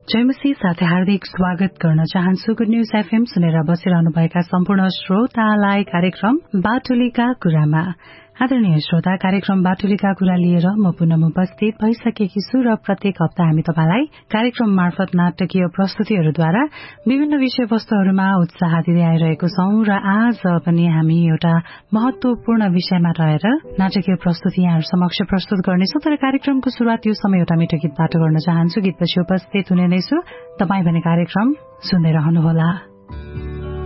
जयमसी साथै हार्दिक स्वागत गर्न चाहन्छु। गुड न्यूज एफएम सुनेर बसिरहनुभएका सम्पूर्ण श्रोतालाई कार्यक्रम बाटुलीका कुरामा। आदरणीय श्रोता, कार्यक्रम बाटुलीका कुरा लिएर म पुनः उपस्थित भइसकेकी छु र प्रत्येक हप्ता हामी तपाईलाई कार्यक्रम मार्फत नाटकीय प्रस्तुतिहरूद्वारा विभिन्न विषयवस्तुहरूमा उत्साह दिँदै आइरहेको छौं र आज पनि हामी एउटा महत्वपूर्ण विषयमा रहेर नाटकीय प्रस्तुति यहाँहरू समक्ष प्रस्तुत गर्नेछौं। तर कार्यक्रमको शुरूआत यो समय एउटा मिठो गीतबाट गर्न चाहन्छु। गीतपछि उपस्थित हुने नै छु। तपाई भने कार्यक्रम सुन्दै रहनुहोला।